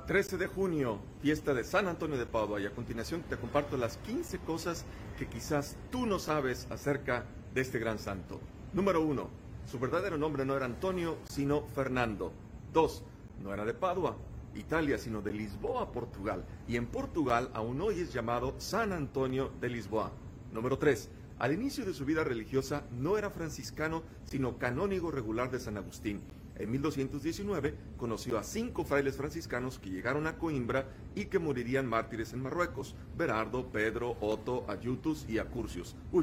13 de junio, fiesta de San Antonio de Padua, y a continuación te comparto las 15 cosas que quizás tú no sabes acerca de este gran santo. Número 1. Su verdadero nombre no era Antonio, sino Fernando. 2. No era de Padua, Italia, sino de Lisboa, Portugal. Y en Portugal aún hoy es llamado San Antonio de Lisboa. Número 3. Al inicio de su vida religiosa no era franciscano, sino canónigo regular de San Agustín. En 1219 conoció a 5 frailes franciscanos que llegaron a Coimbra y que morirían mártires en Marruecos: Berardo, Pedro, Otto, Ayutus y Acursius.